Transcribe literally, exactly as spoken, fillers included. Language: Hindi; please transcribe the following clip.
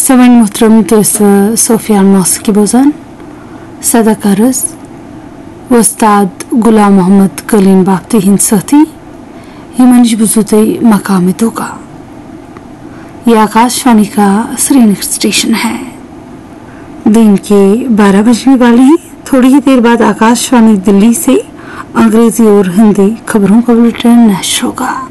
सवन मोहतरम तो सोफियान मौसीकी बोजान सदक अर्ज वस्ताद गुलाम मोहम्मद कलीम बागती हिंद साथी हिमंज बुजुते मकाम तोका। यह आकाशवाणी का श्रीनगर स्टेशन है। दिन के बारह बजने वाले हैं। थोड़ी ही देर बाद आकाशवाणी दिल्ली से अंग्रेजी और हिंदी खबरों का बुलेटिन नश्र होगा।